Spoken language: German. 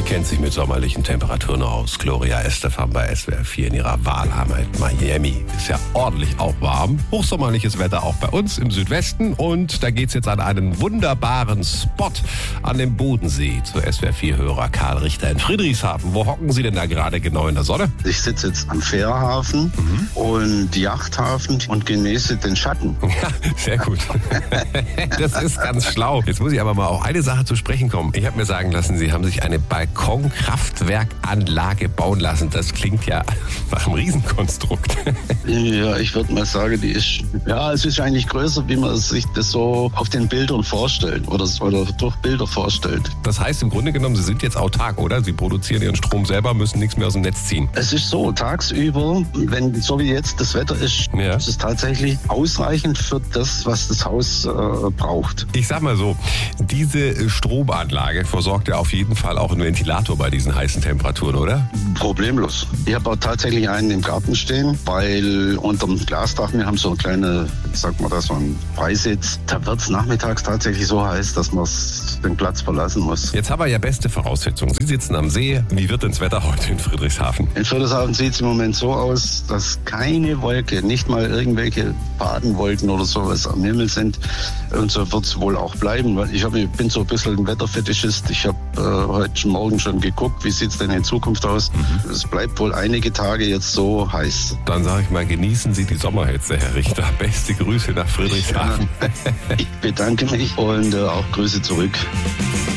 kennt sich mit sommerlichen Temperaturen aus. Gloria Estefan bei SWR 4 in ihrer Wahlheimat Miami. Ist ja ordentlich auch warm. Hochsommerliches Wetter auch bei uns im Südwesten. Und da geht's jetzt an einen wunderbaren Spot an dem Bodensee zu SWR 4-Hörer Karl Richter in Friedrichshafen. Wo hocken Sie denn da gerade genau in der Sonne? Ich sitze jetzt am Fährhafen und Yachthafen und genieße den Schatten. Ja, sehr gut. Das ist ganz schlau. Jetzt muss ich aber mal auf eine Sache zu sprechen kommen. Ich habe mir sagen lassen, Sie haben sich eine Balkonkraftwerkanlage bauen lassen. Das klingt ja nach einem Riesenkonstrukt. Ja, ich würde mal sagen, es ist eigentlich größer, wie man sich das so auf den Bildern vorstellt oder durch Bilder vorstellt. Das heißt im Grunde genommen, Sie sind jetzt autark, oder? Sie produzieren Ihren Strom selber, müssen nichts mehr aus dem Netz ziehen. Es ist so, tagsüber, wenn so wie jetzt das Wetter ist, ist es tatsächlich ausreichend für das, was das Haus braucht. Ich sag mal so, diese Stromanlage versorgt ja auf jeden Fall auch einen Ventilator bei diesen heißen Temperaturen, oder? Problemlos. Ich habe auch tatsächlich einen im Garten stehen, weil unterm Glasdach, wir haben so eine kleine, so einen Freisitz. Da wird es nachmittags tatsächlich so heiß, dass man den Platz verlassen muss. Jetzt haben wir ja beste Voraussetzungen. Sie sitzen am See. Wie wird denn das Wetter heute in Friedrichshafen? In Friedrichshafen sieht es im Moment so aus, dass keine Wolke, nicht mal irgendwelche Fadenwolken oder sowas am Himmel sind. Und so wird es wohl auch bleiben. Weil ich bin so ein bisschen ein Wetterfetischist. Ich habe heute Morgen schon geguckt, wie sieht es denn in Zukunft aus. Es bleibt wohl einige Tage jetzt so heiß. Dann sage ich mal, genießen Sie die Sommerhitze, Herr Richter. Beste Grüße nach Friedrichshafen. Ich bedanke mich und auch Grüße zurück.